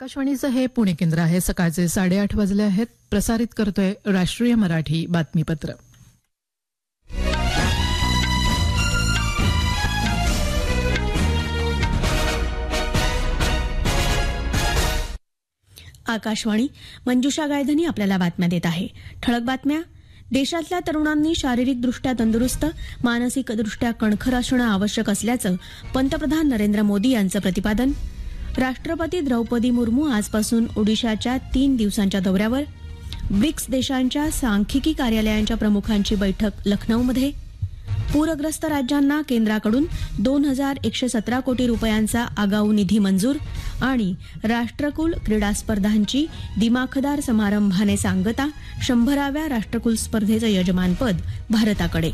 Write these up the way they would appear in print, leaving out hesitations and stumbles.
आकाशवाणीचं हे पुणे केंद्र आहे. सकाळचे 8:30 वाजले आहेत. प्रसारित करतोय राष्ट्रीय मराठी बातमीपत्र. आकाशवाणी. मंजुषा गायधनी आपल्याला बातम्या देत आहे. ठळक बातम्या. देशातल्या तरुणांनी शारीरिकदृष्ट्या तंदुरुस्त, मानसिकदृष्ट्या कणखर असणं आवश्यक असल्याचं पंतप्रधान नरेंद्र मोदी यांचं प्रतिपादन. राष्ट्रपती द्रौपदी मुर्मू आजपासून ओडिशाच्या 3 दिवसांच्या दौऱ्यावर. ब्रिक्स देशांच्या सांख्यिकी कार्यालयांच्या प्रमुखांची बैठक लखनौमध्ये. पूरग्रस्त राज्यांना केंद्राकडून 2,117 कोटी रुपयांचा आगाऊ निधी मंजूर. आणि राष्ट्रकुल क्रीडा स्पर्धांची दिमाखदार समारंभाने सांगता. 100व्या राष्ट्रकुल स्पर्धेचं यजमानपद भारताकडे.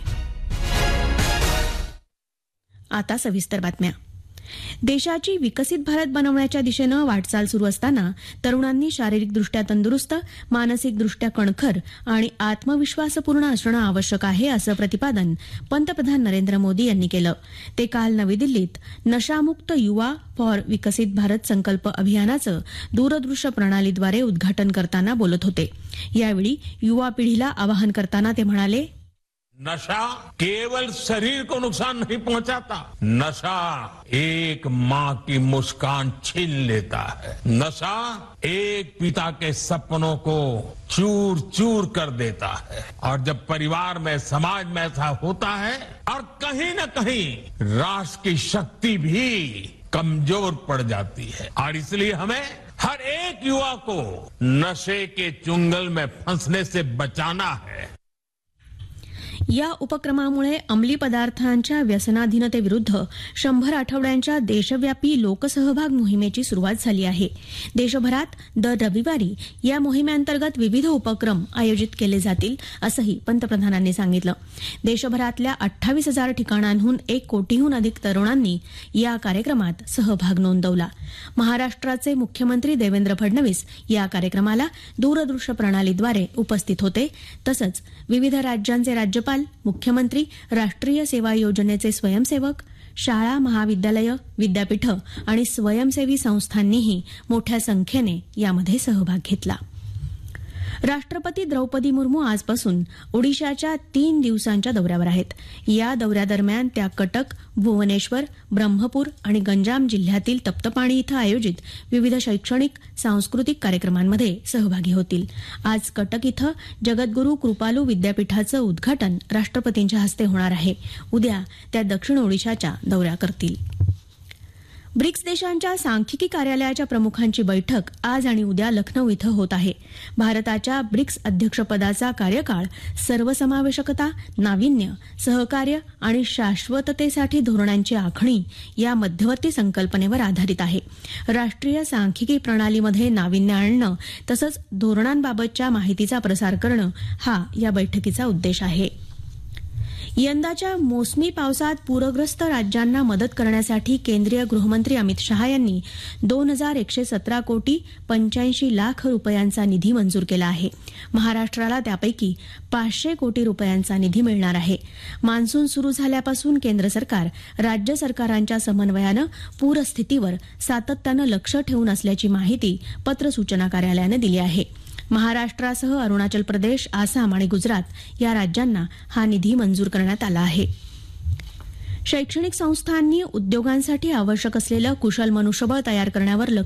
आता सविस्तर बातम्या. देशाची विकसित भारत बनवण्याच्या दिशेनं वाटचाल सुरू असताना तरुणांनी शारीरिकदृष्ट्या तंदुरुस्त, मानसिकदृष्ट्या कणखर आणि आत्मविश्वासपूर्ण असणं आवश्यक आहे, असं प्रतिपादन पंतप्रधान नरेंद्र मोदी यांनी केलं. ते काल नवी दिल्लीत नशामुक्त युवा फॉर विकसित भारत संकल्प अभियानाचं दूरदृश्य प्रणालीद्वारे उद्घाटन करताना बोलत होते. यावेळी युवा पिढीला आवाहन करताना ते म्हणाले, नशा केवल शरीर को नुकसान नहीं पहुंचाता, नशा एक माँ की मुस्कान छीन लेता है. नशा एक पिता के सपनों को चूर चूर कर देता है. और जब परिवार में, समाज में ऐसा होता है और कहीं न कहीं राष्ट्र की शक्ति भी कमजोर पड़ जाती है. और इसलिए हमें हर एक युवा को नशे के चुंगल में फंसने से बचाना है. या उपक्रमामुळे अंमली पदार्थांच्या व्यसनाधीनतेविरुद्ध 100 आठवड्यांच्या देशव्यापी लोकसहभाग मोहिमेची सुरुवात झाली आहे. देशभरात दर रविवारी या मोहिमेअंतर्गत विविध उपक्रम आयोजित केले जातील, असंही पंतप्रधानांनी सांगितलं. देशभरातल्या 28,000 ठिकाणांहून 1 कोटीहून अधिक तरुणांनी या कार्यक्रमात सहभाग नोंदवला. महाराष्ट्राचे मुख्यमंत्री देवेंद्र फडणवीस या कार्यक्रमाला दूरदृश्य प्रणालीद्वारे उपस्थित होते. तसंच विविध राज्यांचे राज्यपाल, मुख्यमंत्री, राष्ट्रीय सेवा योजनेचे स्वयंसेवक, शाळा, महाविद्यालयं, विद्यापीठं आणि स्वयंसेवी संस्थांनीही मोठ्या संख्येने यामध्ये सहभाग घेतला. राष्ट्रपती द्रौपदी मुर्मू आजपासून ओडिशाच्या 3 दिवसांच्या दौऱ्यावर आहेत. या दौऱ्यादरम्यान त्या कटक, भुवनेश्वर, ब्रह्मपूर आणि गंजाम जिल्ह्यातील तप्तपाणी इथं आयोजित विविध शैक्षणिक, सांस्कृतिक कार्यक्रमांमध्ये सहभागी होतील. आज कटक इथं जगद्गुरू कृपालू विद्यापीठाचं उद्घाटन राष्ट्रपतींच्या हस्ते होणार आहे. उद्या त्या दक्षिण ओडिशाच्या दौरा करतील. ब्रिक्स देशांच्या सांख्यिकी कार्यालयाच्या प्रमुखांची बैठक आज आणि उद्या लखनौ इथं होत आहे. भारताच्या ब्रिक्स अध्यक्षपदाचा कार्यकाळ सर्वसमावेशकता, नाविन्य, सहकार्य आणि शाश्वततेसाठी धोरणांची आखणी या मध्यवर्ती संकल्पनेवर आधारित आहे. राष्ट्रीय सांख्यिकी प्रणालीमध्ये नाविन्य आणणं तसंच धोरणांबाबतच्या माहितीचा प्रसार करणं हा या बैठकीचा उद्देश आहे. यंदाच्या मोसमी पावसात पूरग्रस्त राज्यांना मदत करण्यासाठी केंद्रीय गृहमंत्री अमित शहा यांनी 2,117 कोटी 85 लाख रुपयांचा निधी मंजूर केला आहे. महाराष्ट्राला त्यापैकी 500 कोटी रुपयांचा निधी मिळणार आहे. मान्सून सुरू झाल्यापासून केंद्र सरकार, राज्य सरकारांच्या समन्वयानं पूरस्थितीवर सातत्यानं लक्ष ठेवून असल्याची माहिती पत्र सूचना कार्यालयानं दिली आहे. महाराष्ट्रासह अरुणाचल प्रदेश, आसाम आणि गुजरात या राज्यांना हा निधी मंजूर करण्यात आला आहे. शैक्षणिक संस्थांनी उद्योगांसाठी आवश्यक असलेलं कुशल मनुष्यबळ तयार करण्यावर लक्ष